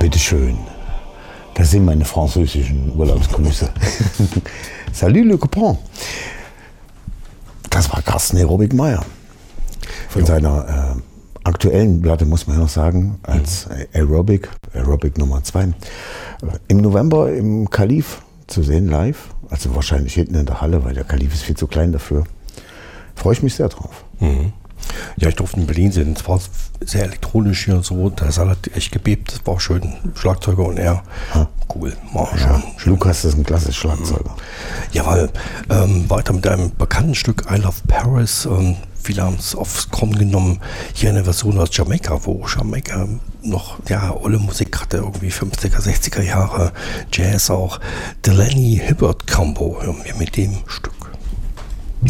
bitteschön. Das sind meine französischen Urlaubsgrüße. Salut le copain. Das war Carsten Aerobic-Meyer. Von seiner aktuellen Platte, muss man ja noch sagen, als Aerobic Nummer 2. Im November im Kalif zu sehen, live. Also wahrscheinlich hinten in der Halle, weil der Kalif ist viel zu klein dafür. Freue ich mich sehr drauf. Mhm. Ja, ich durfte in Berlin sehen. Es war sehr elektronisch hier und so. Der Saal hat echt gebebt. Das war auch schön. Schlagzeuger und er. Cool. War schön. Lukas ist ein klassisches Schlagzeuger. Jawohl. Weiter mit einem bekannten Stück I Love Paris. Viele haben es aufs Korn genommen. Hier eine Version aus Jamaika, wo Jamaika noch olle Musik hatte, irgendwie 50er, 60er Jahre, Jazz auch. Delaney Hibbert Combo hören wir mit dem Stück.